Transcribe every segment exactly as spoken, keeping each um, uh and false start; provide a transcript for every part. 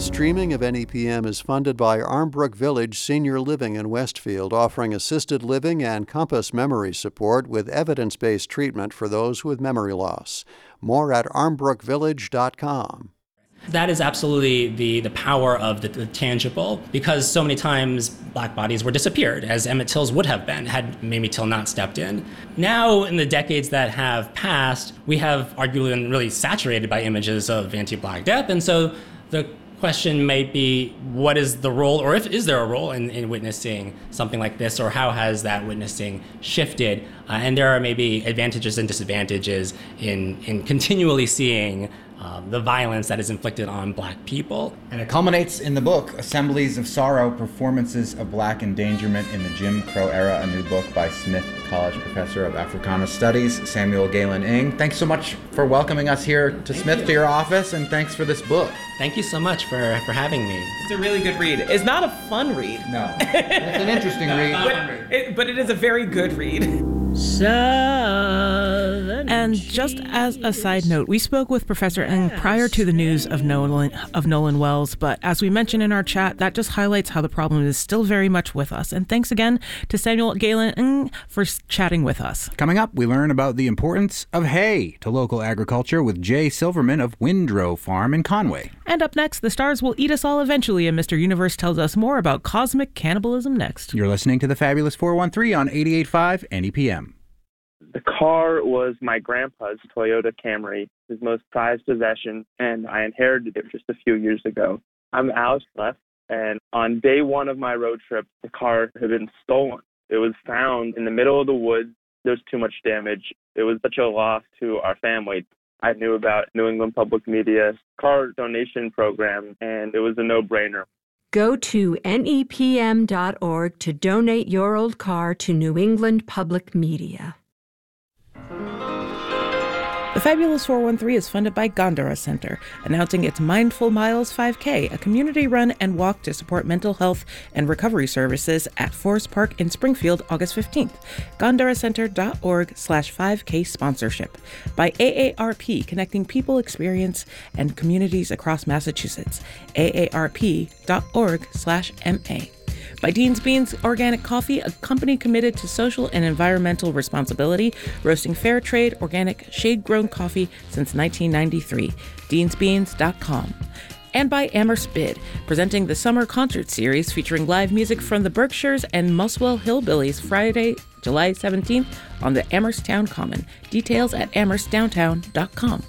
streaming of N E P M is funded by Armbrook Village Senior Living in Westfield, offering assisted living and Compass memory support with evidence-based treatment for those with memory loss. More at armbrook village dot com. That is absolutely the, the power of the, the tangible, because so many times black bodies were disappeared, as Emmett Till's would have been had Mamie Till not stepped in. Now, in the decades that have passed, we have arguably been really saturated by images of anti-black death, and so the question might be, what is the role, or if is there a role in, in witnessing something like this, or how has that witnessing shifted? Uh, and there are maybe advantages and disadvantages in, in continually seeing Um, the violence that is inflicted on black people. And it culminates in the book, Assemblies of Sorrow, Performances of Black Endangerment in the Jim Crow Era, a new book by Smith College professor of Africana Studies, Samuel Galen Ng. Thanks so much for welcoming us here to Thank Smith, you. to your office, and thanks for this book. Thank you so much for, for having me. It's a really good read. It's not a fun read. No, it's an interesting read. But it, but it is a very good read. And just as a side note, we spoke with Professor Ng prior to the news of Nolan of Nolan Wells, but as we mentioned in our chat, that just highlights how the problem is still very much with us. And thanks again to Samuel Galen Ng for chatting with us. Coming up, we learn about the importance of hay to local agriculture with Jay Silverman of Windrow Farm in Conway. And up next, the stars will eat us all eventually, and Mister Universe tells us more about cosmic cannibalism next. You're listening to the Fabulous four one three on eighty-eight point five N E P M. The car was my grandpa's Toyota Camry, his most prized possession, and I inherited it just a few years ago. I'm Alex Leff, and on day one of my road trip, the car had been stolen. It was found in the middle of the woods. There was too much damage. It was such a loss to our family. I knew about New England Public Media's car donation program, and it was a no-brainer. Go to N E P M dot org to donate your old car to New England Public Media. The Fabulous four one three is funded by Gondara Center, announcing its Mindful Miles five K, a community run and walk to support mental health and recovery services at Forest Park in Springfield, August fifteenth. gondara center dot org slash five K sponsorship. By A A R P, connecting people, experience, and communities across Massachusetts. A A R P dot org slash M A. By Dean's Beans Organic Coffee, a company committed to social and environmental responsibility, roasting fair trade, organic, shade-grown coffee since nineteen ninety-three. deans beans dot com. And by Amherst Bid, presenting the summer concert series featuring live music from the Berkshires and Muswell Hillbillies Friday, July seventeenth on the Amherst Town Common. Details at amherst downtown dot com.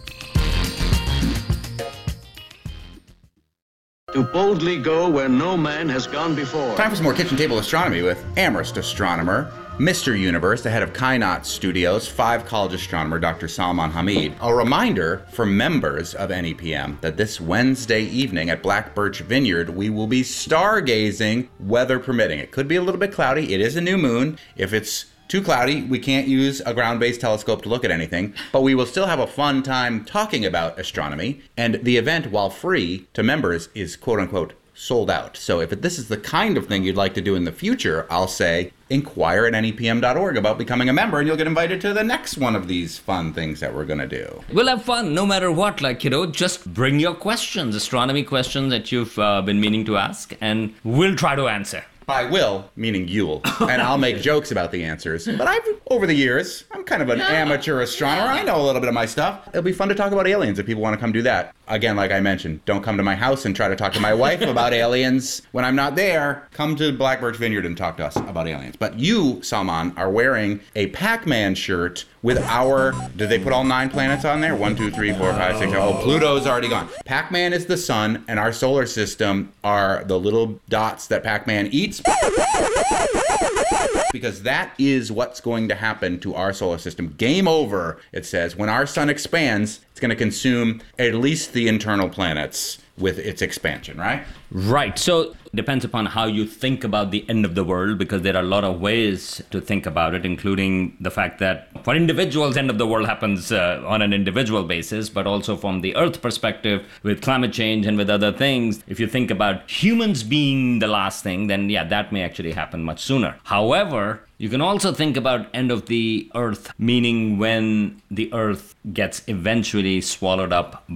To boldly go where no man has gone before. Time for some more Kitchen Table Astronomy with Amherst astronomer, Mister Universe, the head of Kynot Studios, five college astronomer, Doctor Salman Hamid. A reminder for members of N E P M that this Wednesday evening at Black Birch Vineyard, we will be stargazing, weather permitting. It could be a little bit cloudy. It is a new moon. If it's too cloudy, we can't use a ground-based telescope to look at anything, but we will still have a fun time talking about astronomy, and the event, while free to members, is quote-unquote sold out. So if this is the kind of thing you'd like to do in the future, I'll say inquire at N E P M dot org about becoming a member, and you'll get invited to the next one of these fun things that we're going to do. We'll have fun no matter what, like, you know, just bring your questions, astronomy questions that you've uh, been meaning to ask, and we'll try to answer. I will, meaning you'll, and I'll make jokes about the answers. But I've, over the years, I'm kind of an yeah. amateur astronomer. I know a little bit of my stuff. It'll be fun to talk about aliens if people want to come do that. Again, like I mentioned, don't come to my house and try to talk to my wife about aliens when I'm not there. Come to Black Birch Vineyard and talk to us about aliens. But you, Salman, are wearing a Pac-Man shirt with our, did they put all nine planets on there? One, two, three, four, five, six, oh, Pluto's already gone. Pac-Man is the sun, and our solar system are the little dots that Pac-Man eats. Because that is what's going to happen to our solar system. Game over, it says. When our sun expands, it's going to consume at least the internal planets with its expansion, right? Right. So it depends upon how you think about the end of the world, because there are a lot of ways to think about it, including the fact that for individuals, end of the world happens uh, on an individual basis, but also from the Earth perspective with climate change and with other things. If you think about humans being the last thing, then yeah, that may actually happen much sooner. However, you can also think about end of the Earth, meaning when the Earth gets eventually swallowed up